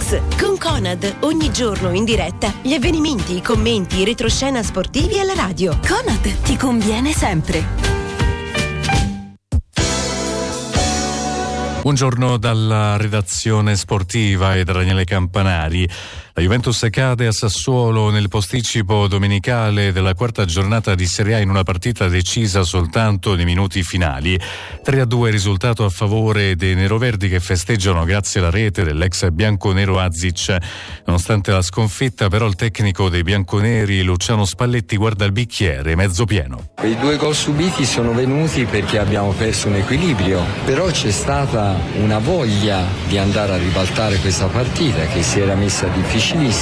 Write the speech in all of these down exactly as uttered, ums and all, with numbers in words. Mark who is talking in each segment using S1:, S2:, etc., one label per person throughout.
S1: Max con Conad, ogni giorno in diretta gli avvenimenti, i commenti, i retroscena sportivi alla radio. Conad ti conviene sempre.
S2: Buongiorno dalla redazione sportiva e da Daniele Campanari. La Juventus cade a Sassuolo nel posticipo domenicale della quarta giornata di Serie A in una partita decisa soltanto nei minuti finali. tre a due risultato a favore dei neroverdi che festeggiano grazie alla rete dell'ex bianconero Azic. Nonostante la sconfitta, però, il tecnico dei bianconeri Luciano Spalletti guarda il bicchiere mezzo pieno.
S3: I due gol subiti sono venuti perché abbiamo perso un equilibrio, però c'è stata una voglia di andare a ribaltare questa partita che si era messa difficilissima,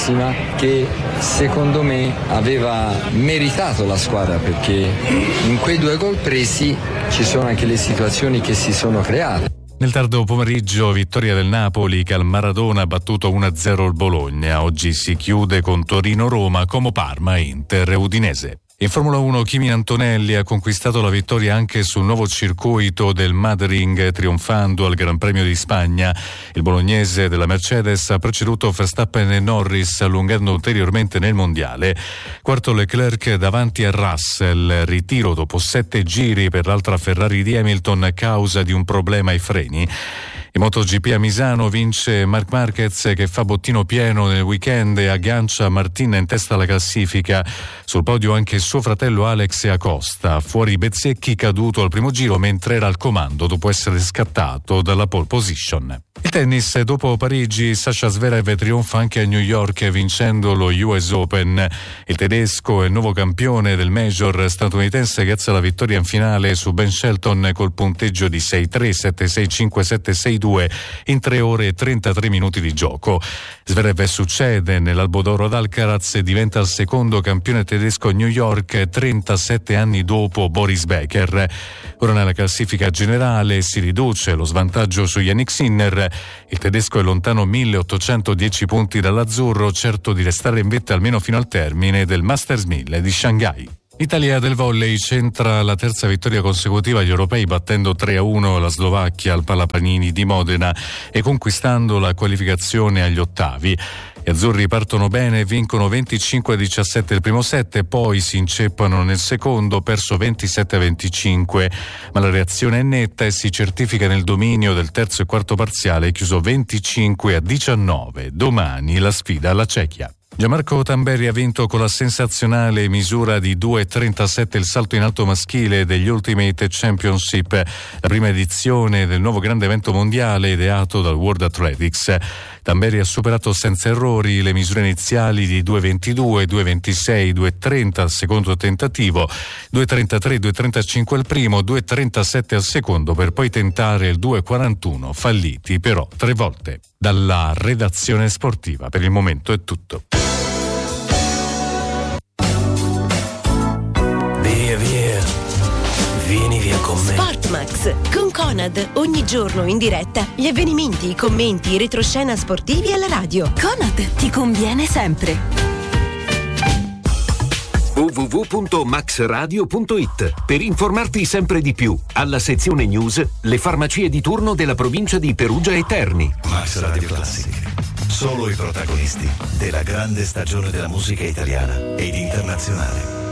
S3: che secondo me aveva meritato la squadra, perché in quei due gol presi ci sono anche le situazioni che si sono create.
S2: Nel tardo pomeriggio vittoria del Napoli che al Maradona ha battuto uno a zero il Bologna. Oggi si chiude con Torino-Roma, Como Parma, Inter e Udinese. In Formula uno Kimi Antonelli ha conquistato la vittoria anche sul nuovo circuito del Madrid, trionfando al Gran Premio di Spagna. Il bolognese della Mercedes ha preceduto Verstappen e Norris, allungando ulteriormente nel mondiale. Quarto Leclerc davanti a Russell, ritiro dopo sette giri per l'altra Ferrari di Hamilton a causa di un problema ai freni. In MotoGP a Misano vince Marc Marquez che fa bottino pieno nel weekend e aggancia Martin in testa alla classifica. Sul podio anche suo fratello Alex Acosta, fuori Bezzecchi caduto al primo giro mentre era al comando dopo essere scattato dalla pole position. Il tennis, dopo Parigi, Sasha Zverev trionfa anche a New York vincendo lo U S Open. Il tedesco è il nuovo campione del major statunitense grazie alla vittoria in finale su Ben Shelton col punteggio di sei tre, sette sei, cinque sette, sei due in tre ore e trentatré minuti di gioco. Zverev succede nell'Albo d'Oro ad Alcaraz e diventa il secondo campione tedesco a New York trentasette anni dopo Boris Becker. Ora nella classifica generale si riduce lo svantaggio su Yannick Sinner. Il tedesco è lontano milleottocentodieci punti dall'azzurro, certo di restare in vetta almeno fino al termine del Masters mille di Shanghai. L'Italia del volley centra la terza vittoria consecutiva agli europei battendo tre a uno la Slovacchia al Palapanini di Modena e conquistando la qualificazione agli ottavi. Gli azzurri partono bene e vincono venticinque a diciassette il primo set e poi si inceppano nel secondo, perso ventisette a venticinque, ma la reazione è netta e si certifica nel dominio del terzo e quarto parziale chiuso venticinque a diciannove. Domani la sfida alla Cechia. Gianmarco Tamberi ha vinto con la sensazionale misura di due virgola trentasette il salto in alto maschile degli Ultimate Championship, la prima edizione del nuovo grande evento mondiale ideato dal World Athletics. Tamberi ha superato senza errori le misure iniziali di due virgola ventidue, due virgola ventisei, due virgola trenta al secondo tentativo, due virgola trentatré, due virgola trentacinque al primo, due virgola trentasette al secondo per poi tentare il due virgola quarantuno, falliti però tre volte. Dalla redazione sportiva per il momento è tutto.
S4: Via via, vieni via con me.
S1: Sportmax con Conad, ogni giorno in diretta gli avvenimenti, i commenti, i retroscena sportivi alla radio. Conad ti conviene sempre.
S5: w w w punto max radio punto i t per informarti sempre di più. Alla sezione news, le farmacie di turno della provincia di Perugia e Terni.
S4: Max Radio Classic. Solo i protagonisti della grande stagione della musica italiana ed internazionale.